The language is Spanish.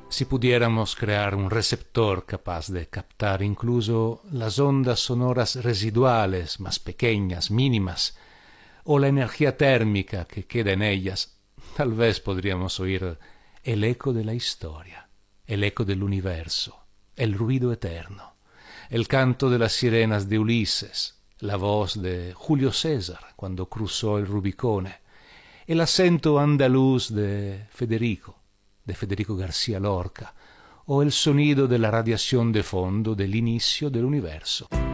Si pudiéramos crear un receptor capaz de captar incluso las ondas sonoras residuales más pequeñas, mínimas, o la energía térmica que queda en ellas, tal vez podríamos oír el eco de la historia, el eco del universo, el ruido eterno, el canto de las sirenas de Ulises, la voz de Julio César cuando cruzó el Rubicone, el acento andaluz de Federico García Lorca, o el sonido de la radiación de fondo del inicio del universo.